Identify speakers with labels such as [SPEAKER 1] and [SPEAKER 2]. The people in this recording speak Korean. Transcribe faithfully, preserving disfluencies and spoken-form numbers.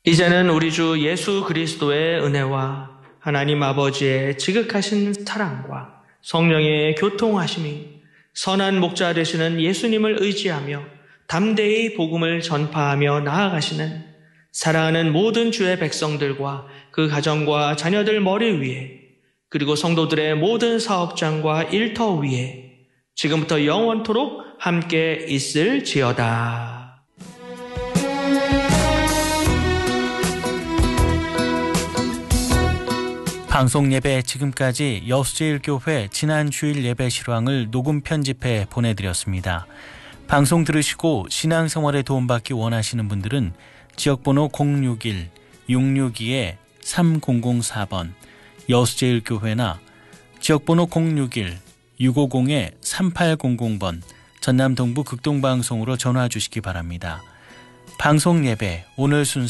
[SPEAKER 1] 이제는 우리 주 예수 그리스도의 은혜와 하나님 아버지의 지극하신 사랑과 성령의 교통하심이 선한 목자 되시는 예수님을 의지하며 담대히 복음을 전파하며 나아가시는 사랑하는 모든 주의 백성들과 그 가정과 자녀들 머리 위에, 그리고 성도들의 모든 사업장과 일터 위에 지금부터 영원토록 함께 있을지어다.
[SPEAKER 2] 방송 예배 지금까지 여수제일교회 지난 주일 예배 실황을 녹음 편집해 보내드렸습니다. 방송 들으시고 신앙생활에 도움받기 원하시는 분들은 지역번호 공육일 육육이 삼공공사 번 여수제일교회나 지역번호 공육일 육오공 삼팔공공 번 전남 동부 극동방송으로 전화 주시기 바랍니다. 방송 예배 오늘 순서